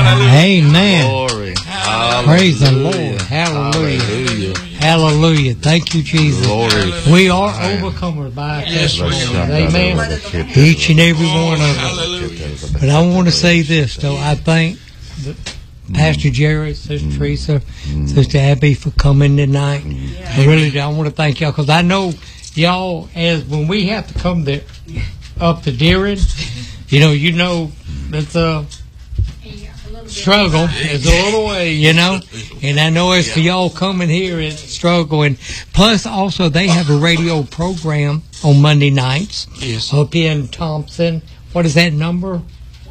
Hallelujah. Amen. Glory. Praise the Lord. Hallelujah. Hallelujah. Thank you, Jesus. Glory. We are overcomers by our Yes, we testimony. are. Amen. Each and every one of us. Hallelujah. But I want to say this, though. I thank Pastor Jerry, Sister Teresa, Sister Abby for coming tonight. I really do. I want to thank y'all because I know y'all, as when we have to come there up to Deering, you know that's a struggle. It's a little way, and I know it's for y'all coming here and struggle. And plus, also they have a radio program on Monday nights up in Thompson. What is that number?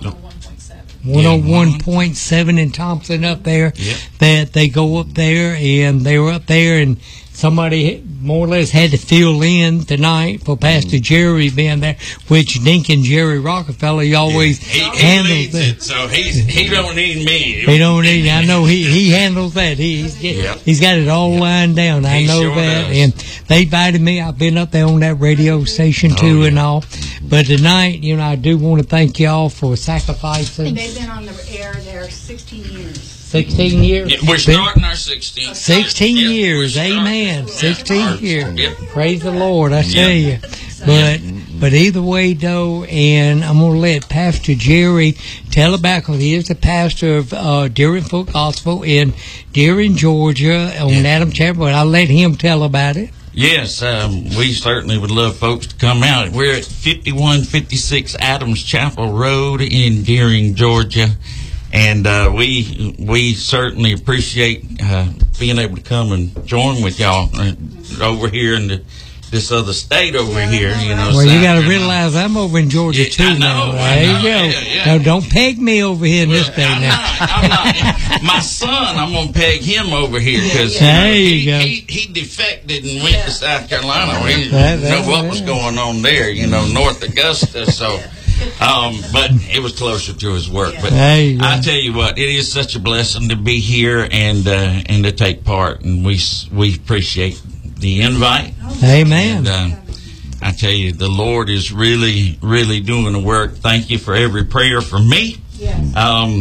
101.7 in Thompson up there. That they go up there, and they were up there, and somebody more or less had to fill in tonight for Pastor Jerry being there, which Deacon Jerry Rockefeller, he always handles that. So he don't need me. He don't need. I know he handles that. He's got it all lined down. I know sure that. does. And they invited me. I've been up there on that radio station too and all. But tonight, I do want to thank y'all for sacrificing. They've been on the air there 16 years. 16 years. We're starting our 16th. 16 Yeah, years, we're starting. amen. 16 years. Yeah. Praise the Lord, I tell you. But either way, though, and I'm going to let Pastor Jerry tell about, because he is the pastor of Deering Full Gospel in Deering, Georgia, on Adams Chapel. I'll let him tell about it. Yes, we certainly would love folks to come out. We're at 5156 Adams Chapel Road in Deering, Georgia. And we certainly appreciate being able to come and join with y'all over here in this other state over here. Well, you got to realize I'm over in Georgia too I know, now. I know. There you go. Yeah. Now, don't peg me over here in this state now. I'm not. My son, I'm going to peg him over here because There you go. he defected and went to South Carolina. We didn't know what was going on there, North Augusta. So. But it was closer to his work. But I tell you what, it is such a blessing to be here and to take part, and we appreciate the invite. Amen. And, I tell you, the Lord is really, really doing the work. Thank you for every prayer for me. Yes.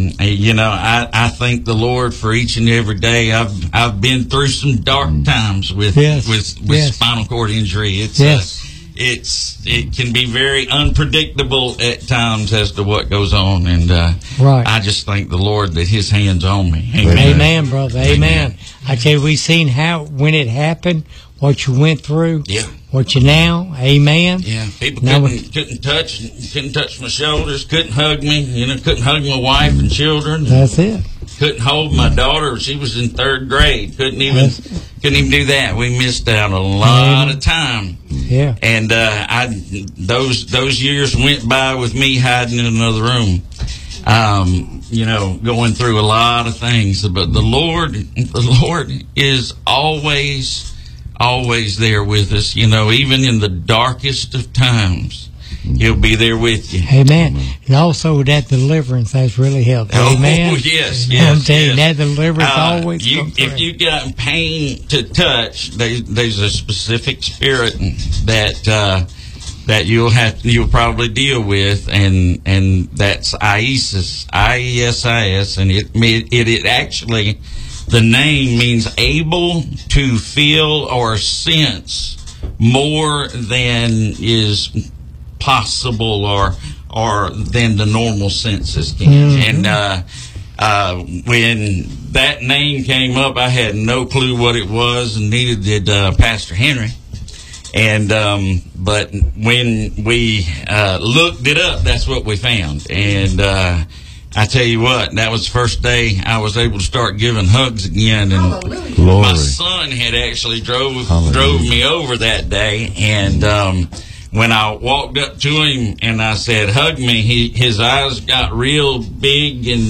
I thank the Lord for each and every day. I've been through some dark times with spinal cord injury. It can be very unpredictable at times as to what goes on, and I just thank the Lord that His hand's on me. Amen, brother. Amen. I tell you, we've seen when it happened, what you went through, what you now. Amen. Yeah, people couldn't touch my shoulders, couldn't hug me, couldn't hug my wife and children. That's it. Couldn't hold my daughter. She was in 3rd grade. Couldn't even do that. We missed out a lot of time. Yeah. And those years went by with me hiding in another room, going through a lot of things. But the Lord is always there with us. Even in the darkest of times, He'll be there with you. Amen. And also that deliverance has really helped. Amen. Oh, yes. I'm telling you, that deliverance always comes through. If you got pain to touch, there's a specific spirit that you'll probably deal with, and that's IESIS, IESIS, and it actually, the name means able to feel or sense more than is possible or than the normal senses can. And when that name came up, I had no clue what it was, and neither did Pastor Henry. And but when we looked it up, that's what we found. And I tell you what, that was the first day I was able to start giving hugs again. And my son had actually drove me over that day, and when I walked up to him and I said, "Hug me," his eyes got real big and